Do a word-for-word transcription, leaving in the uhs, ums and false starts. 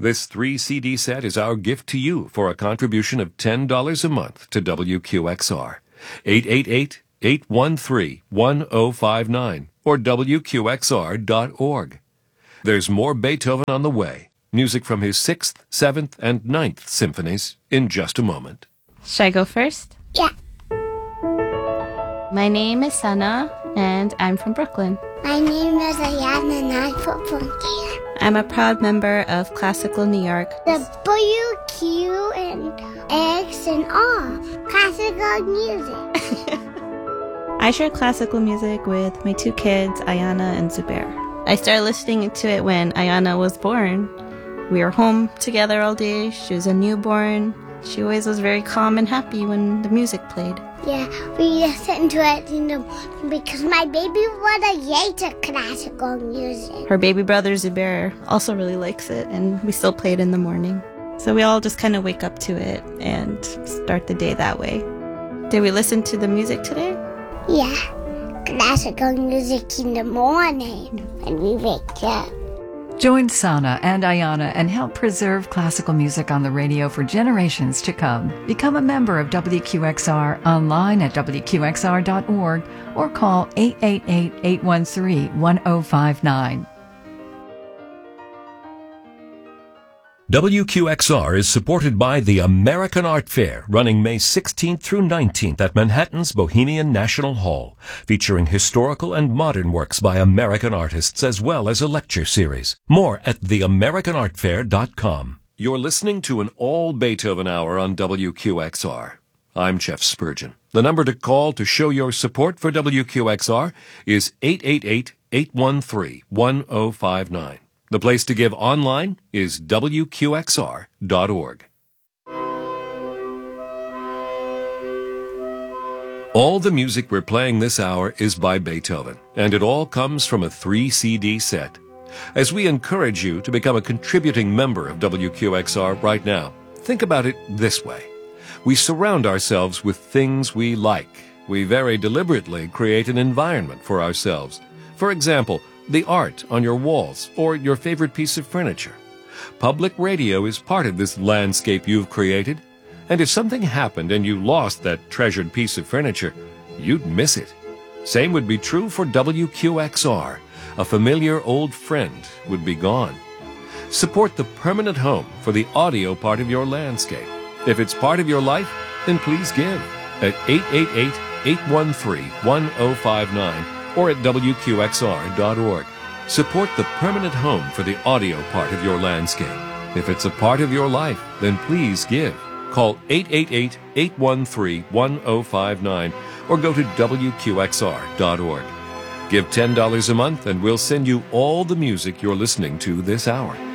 This three C D set is our gift to you for a contribution of ten dollars a month to W Q X R. eight eight eight, eight one three, one zero five nine or W Q X R dot org. There's more Beethoven on the way. Music from his sixth, seventh, and ninth symphonies in just a moment. Should I go first? Yeah. My name is Sana, and I'm from Brooklyn. My name is Ayana, and I'm from Frontier. I'm a proud member of Classical New York. The W, Q, and X, and all. Classical music. I share classical music with my two kids, Ayana and Zubair. I started listening to it when Ayana was born. We were home together all day. She was a newborn. She always was very calm and happy when the music played. Yeah, we listened to it in the morning because my baby brother hates classical music. Her baby brother Zubair also really likes it, and we still play it in the morning. So we all just kind of wake up to it and start the day that way. Did we listen to the music today? Yeah, classical music in the morning when we wake up. Join Sana and Ayana and help preserve classical music on the radio for generations to come. Become a member of W Q X R online at W Q X R dot org or call eight eight eight, eight one three, one zero five nine. W Q X R is supported by the American Art Fair, running May sixteenth through nineteenth at Manhattan's Bohemian National Hall, featuring historical and modern works by American artists as well as a lecture series. More at the american art fair dot com. You're listening to an all Beethoven hour on W Q X R. I'm Jeff Spurgeon. The number to call to show your support for W Q X R is eight eight eight, eight one three, one zero five nine. The place to give online is W Q X R dot org. All the music we're playing this hour is by Beethoven, and it all comes from a three C D set. As we encourage you to become a contributing member of W Q X R right now, think about it this way. We surround ourselves with things we like. We very deliberately create an environment for ourselves. For example, the art on your walls, or your favorite piece of furniture. Public radio is part of this landscape you've created, and if something happened and you lost that treasured piece of furniture, you'd miss it. Same would be true for W Q X R. A familiar old friend would be gone. Support the permanent home for the audio part of your landscape. If it's part of your life, then please give at eight eight eight, eight one three, one zero five nine or at W Q X R dot org. Support the permanent home for the audio part of your landscape. If it's a part of your life, then please give. Call eight eight eight, eight one three, one zero five nine or go to W Q X R dot org. Give ten dollars a month and we'll send you all the music you're listening to this hour.